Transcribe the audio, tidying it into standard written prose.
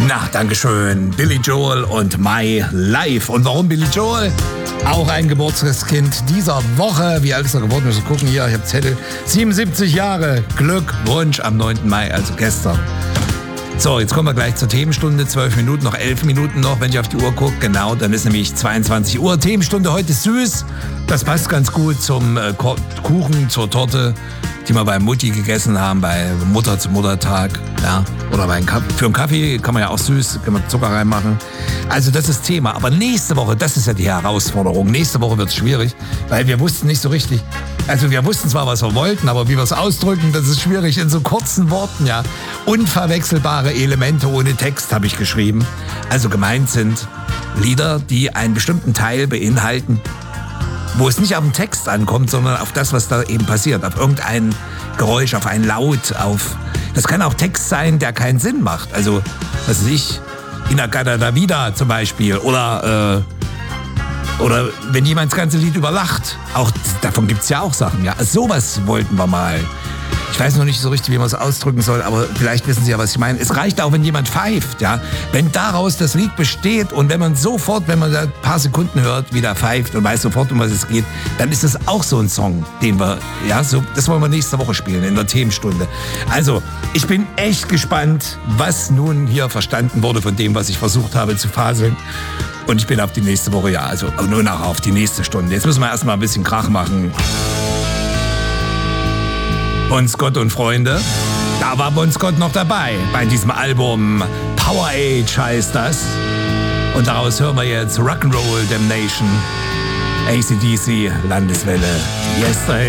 Na, dankeschön. Billy Joel und My Life. Und warum Billy Joel? Auch ein Geburtstagskind dieser Woche. Wie alt ist er geworden? Müssen wir gucken hier. Ich habe Zettel. 77 Jahre. Glückwunsch am 9. Mai, also gestern. So, jetzt kommen wir gleich zur Themenstunde. 12 Minuten, noch 11 Minuten noch, wenn ich auf die Uhr gucke. Genau, dann ist nämlich 22 Uhr. Themenstunde heute süß. Das passt ganz gut zum Kuchen, zur Torte, die wir bei Mutti gegessen haben, bei Mutter zum Muttertag. Ja, oder für einen Kaffee kann man ja auch süß, kann man Zucker reinmachen. Also das ist Thema. Aber nächste Woche, das ist ja die Herausforderung. Nächste Woche wird es schwierig, weil wir wussten nicht so richtig. Also wir wussten zwar, was wir wollten, aber wie wir es ausdrücken, das ist schwierig in so kurzen Worten, ja. Unverwechselbare Elemente ohne Text habe ich geschrieben. Also gemeint sind Lieder, die einen bestimmten Teil beinhalten, wo es nicht auf den Text ankommt, sondern auf das, was da eben passiert. Auf irgendein Geräusch, auf ein Laut, auf... Das kann auch Text sein, der keinen Sinn macht. Also, was weiß ich, Inagada da Vida zum Beispiel. Oder wenn jemand das ganze Lied überlacht. Auch davon gibt's ja auch Sachen. Ja, sowas wollten wir mal. Ich weiß noch nicht so richtig, wie man es ausdrücken soll, aber vielleicht wissen Sie ja, was ich meine. Es reicht auch, wenn jemand pfeift, ja. Wenn daraus das Lied besteht und wenn man da ein paar Sekunden hört, wie der pfeift und weiß sofort, um was es geht, dann ist das auch so ein Song, den wir, ja, so, das wollen wir nächste Woche spielen, in der Themenstunde. Also, ich bin echt gespannt, was nun hier verstanden wurde von dem, was ich versucht habe zu faseln. Und ich bin auf die nächste Woche, ja, also nur noch auf die nächste Stunde. Jetzt müssen wir erstmal ein bisschen Krach machen. Bon Scott und Freunde, da war Bon Scott noch dabei bei diesem Album. Power Age heißt das. Und daraus hören wir jetzt Rock'n'Roll Damnation, AC/DC, Landeswelle. Yesterday.